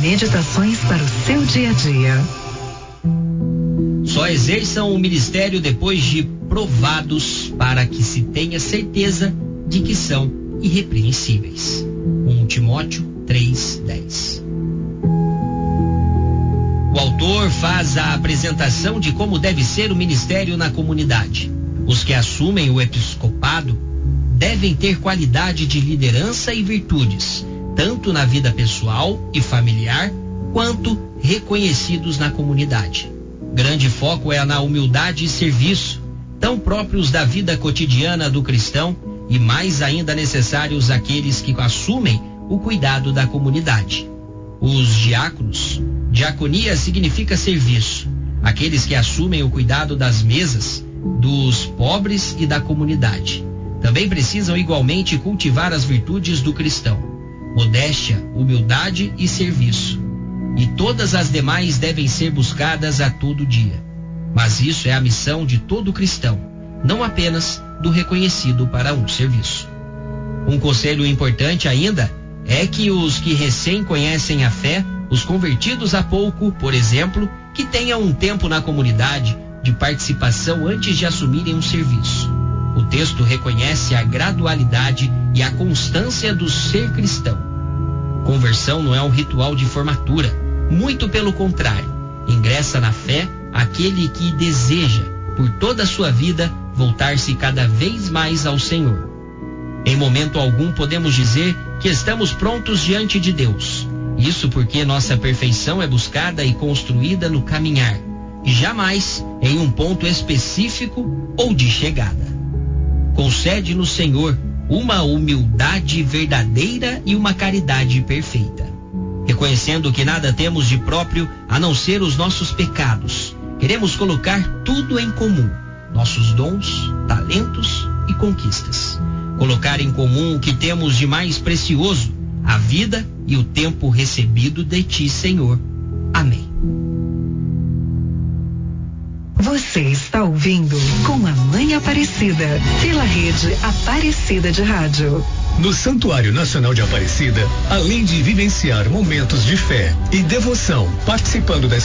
meditações para o seu dia a dia. Só exerçam o ministério depois de provados, para que se tenha certeza de que são irrepreensíveis. 1 Timóteo 3:10. O autor faz a apresentação de como deve ser o ministério na comunidade. Os que assumem o episcopado devem ter qualidade de liderança e virtudes, tanto na vida pessoal e familiar, quanto reconhecidos na comunidade. Grande foco é na humildade e serviço, tão próprios da vida cotidiana do cristão e mais ainda necessários àqueles que assumem o cuidado da comunidade. Os diáconos, diaconia significa serviço, aqueles que assumem o cuidado das mesas, dos pobres e da comunidade. Também precisam igualmente cultivar as virtudes do cristão: modéstia, humildade e serviço. E todas as demais devem ser buscadas a todo dia. Mas isso é a missão de todo cristão, não apenas do reconhecido para um serviço. Um conselho importante ainda é que os que recém conhecem a fé, os convertidos há pouco, por exemplo, que tenham um tempo na comunidade de participação antes de assumirem um serviço. O texto reconhece a gradualidade e a constância do ser cristão. Conversão não é um ritual de formatura, muito pelo contrário. Ingressa na fé aquele que deseja, por toda a sua vida, voltar-se cada vez mais ao Senhor. Em momento algum podemos dizer que estamos prontos diante de Deus. Isso porque nossa perfeição é buscada e construída no caminhar, e jamais em um ponto específico ou de chegada. Concede-nos, Senhor, uma humildade verdadeira e uma caridade perfeita. Reconhecendo que nada temos de próprio a não ser os nossos pecados, queremos colocar tudo em comum: nossos dons, talentos e conquistas. Colocar em comum o que temos de mais precioso: a vida e o tempo recebido de Ti, Senhor. Amém. Você está ouvindo Com a Mãe Aparecida, pela rede Aparecida de Rádio. No Santuário Nacional de Aparecida, além de vivenciar momentos de fé e devoção, participando das